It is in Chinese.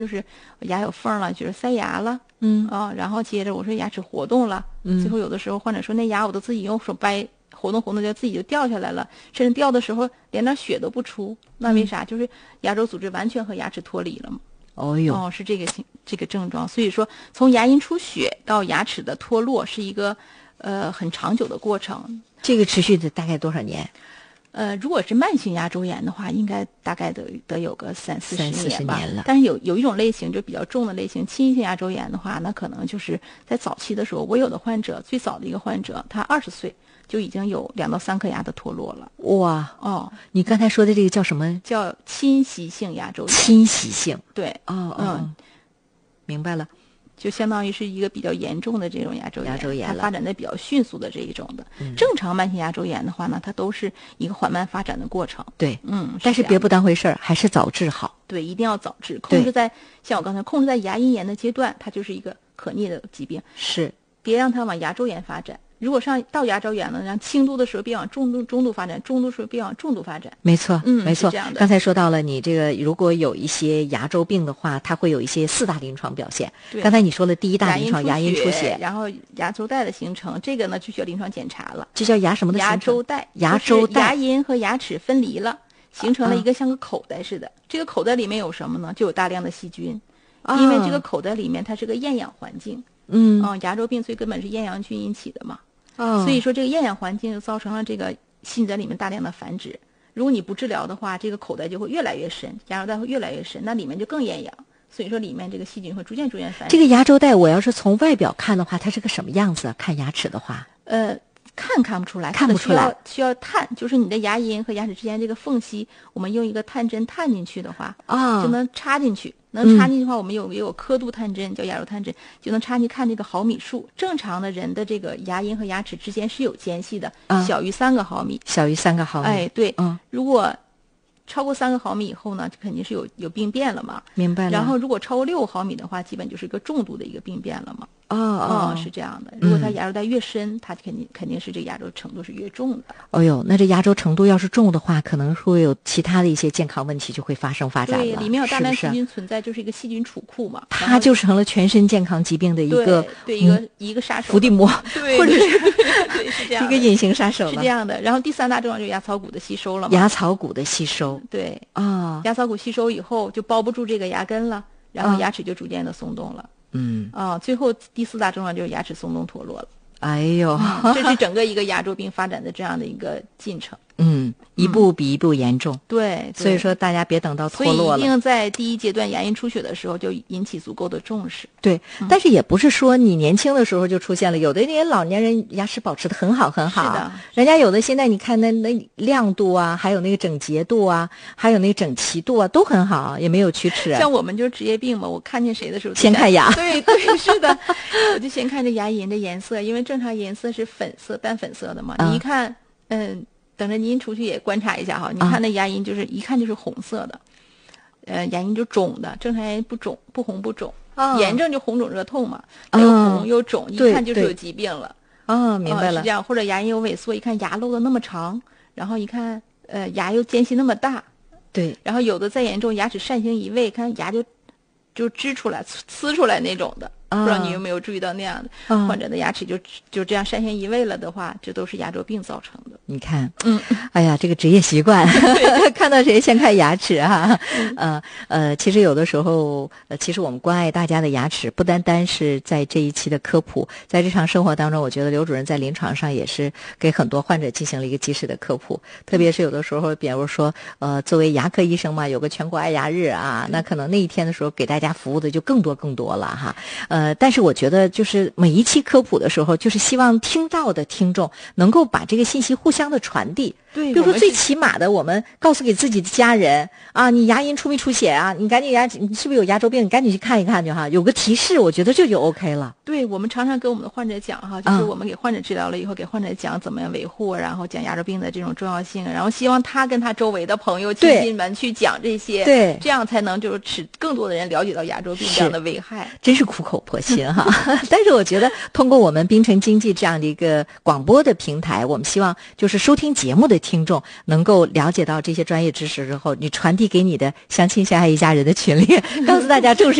就是牙有缝了，就是塞牙了，然后接着我说牙齿活动了，最后有的时候患者说那牙我都自己用手掰活动就自己就掉下来了，甚至掉的时候连点血都不出，那为啥？就是牙周组织完全和牙齿脱离了嘛。是这个症状。所以说从牙龈出血到牙齿的脱落是一个很长久的过程。 这个持续的大概多少年？ 如果是慢性牙周炎的话，应该大概得有个30-40年吧。 了。 但是有一种类型就比较重的类型，侵性牙周炎的话，那可能就是在早期的时候，我有的患者最早的一个患者，他20岁就已经有2到3颗牙的脱落了。 哇！你刚才说的这个叫什么？ 叫侵袭性牙周炎。 侵袭性。 对。 明白了。 就相当于是一个比较严重的这种牙周炎，它了发展的比较迅速的这一种的。正常慢性牙周炎的话呢，它都是一个缓慢发展的过程。 对，但是别不当回事儿，还是早治好。 对，一定要早治，像我刚才控制在牙龈炎的阶段，它就是一个可逆的疾病。 是， 别让它往牙周炎发展。如果到牙周炎了，让轻度的时候别往中度发展，中度的时候别往重度发展。 没错，没错。 这样的。 刚才说到了，你这个如果有一些牙周病的话，它会有一些4大临床表现。 对。 刚才你说了第一大临床牙龈出血， 然后牙周带的形成，这个呢就需要临床检查了。 这叫牙什么的形成？ 牙周带。 牙周带。 牙龈和牙齿分离了，形成了一个像个口袋似的。这个口袋里面有什么呢？就有大量的细菌，因为这个口袋里面它是个厌氧环境。牙周病最根本是厌氧菌引起的嘛。所以说这个厌氧环境就造成了这个细菌在里面大量的繁殖。如果你不治疗的话，这个口袋就会越来越深，牙周带会越来越深，那里面就更厌氧，所以说里面这个细菌会逐渐繁殖。 这个牙周带我要是从外表看的话，它是个什么样子？看牙齿的话， 看不出来， 看不出来， 需要探，就是你的牙龈和牙齿之间这个缝隙，我们用一个探针探进去的话，就能插进去。能插进去的话，我们有刻度探针，叫牙周探针，就能插进去看这个毫米数。正常的人的这个牙龈和牙齿之间是有间隙的，小于3个毫米。 小于3个毫米。 哎，对，如果超过3个毫米以后呢，肯定是有病变了嘛。 明白了。 然后如果超过6个毫米的话，基本就是一个重度的一个病变了嘛。是这样的。如果它牙周带越深，它肯定是这个牙周程度是越重的。 那这牙周程度要是重的话，可能会有其他的一些健康问题就会发展了。 对，里面有大量细菌存在，就是一个细菌储库嘛。 它就成了全身健康疾病的一个一个杀手， 伏地魔， 或者是这样一个隐形杀手了。 是这样的。然后第3大症状就是牙槽骨的吸收了嘛。 牙槽骨的吸收。 对牙槽骨吸收以后就包不住这个牙根了，然后牙齿就逐渐的松动了。最后第4大症状就是牙齿松动脱落了。 哎呦， 这是整个一个牙周病发展的这样的一个进程。 一步比一步严重。 对， 所以说大家别等到脱落了。 所以一定在第一阶段牙龈出血的时候就引起足够的重视。 对，但是也不是说你年轻的时候就出现了，有的那些老年人牙齿保持得很好很好。 是的。 人家有的现在你看那亮度啊，还有那个整洁度啊，还有那个整齐度啊，都很好，也没有龋齿。 像我们就是职业病嘛，我看见谁的时候先看牙。 对，是的。我就先看这牙龈的颜色，因为正常颜色是粉色淡粉色的嘛。你一看等着您出去也观察一下哈，你看那牙龈就是一看就是红色的，牙龈就肿的，正常牙龈不肿，不红不肿，炎症就红肿热痛嘛，又红又肿，一看就是有疾病了。 明白了。 是这样，或者牙龈有萎缩，一看牙露的那么长，然后一看牙又间隙那么大， 对， 然后有的再严重，牙齿扇形移位，看牙就支出来、呲出来那种的。不知道你有没有注意到那样的患者的牙齿就这样扇形移位了的话，这都是牙周病造成的。 你看，哎呀，这个职业习惯，看到谁先看牙齿哈。其实有的时候，其实我们关爱大家的牙齿，不单单是在这一期的科普，在日常生活当中，我觉得刘主任在临床上也是给很多患者进行了一个及时的科普。特别是有的时候，比如说，作为牙科医生嘛，有个全国爱牙日啊，那可能那一天的时候给大家服务的就更多了哈。但是我觉得就是每一期科普的时候，就是希望听到的听众能够把这个信息互相的传递。 对， 比如说最起码的，我们告诉给自己的家人啊，你牙龈出没出血啊？你赶紧你是不是有牙周病？你赶紧去看一看就哈，有个提示，我觉得这就 OK 了。 对，我们常常跟我们的患者讲哈，就是我们给患者治疗了以后，给患者讲怎么样维护，然后讲牙周病的这种重要性，然后希望他跟他周围的朋友、亲戚们去讲这些， 对， 这样才能就是使更多的人了解到牙周病这样的危害。 真是苦口婆心哈。但是我觉得通过我们滨城经济这样的一个广播的平台，我们希望就是收听节目的听众能够了解到这些专业知识之后，你传递给你的相亲相爱一家人的群里，告诉大家重视